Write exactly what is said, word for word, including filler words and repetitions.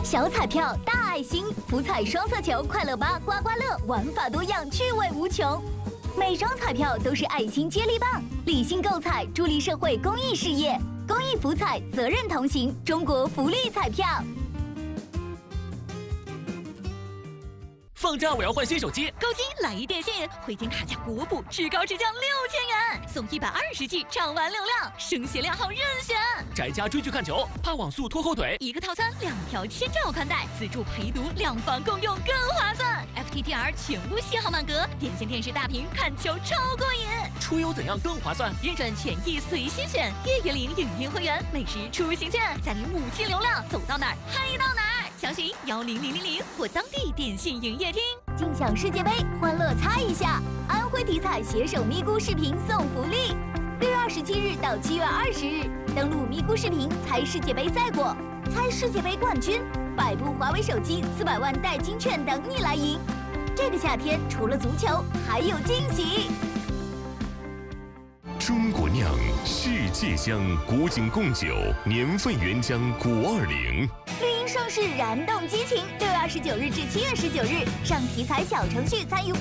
小彩票大爱心，福彩双色球，快乐八刮刮乐，玩法多样，趣味无穷。每张彩票都是爱心接力棒，理性购彩，助力社会公益事业。公益福彩，责任同行，中国福利彩票。 放假我要换新手机， 高金来一电信，回金卡价国补，至高至降六千元，送一百二十 G 畅玩流量，升鞋量号任选。 宅家追剧看球，怕网速拖后腿， 一个套餐两条千兆宽带，自助陪读，两房共用更划算。F T T R 全屋信号满格，电信电视大屏看球超过瘾。 出游怎样更划算？ 运转权益随心选，月月领影音会员，每时出行券，再领五 G 流量，走到哪儿嗨到哪儿。详询幺零零零零或当地电信营业厅。 尽享世界杯，欢乐猜一下！安徽体彩携手咪咕视频送福利，六月二十七日到七月二十日，登录咪咕视频猜世界杯赛果，猜世界杯冠军，百部华为手机，四百万代金券等你来赢。这个夏天除了足球，还有惊喜！ 中国酿，世界香，古井贡酒，年份原浆古二零。 绿茵盛世，燃动激情！六月二十九日至七月十九日，上体彩小程序参与。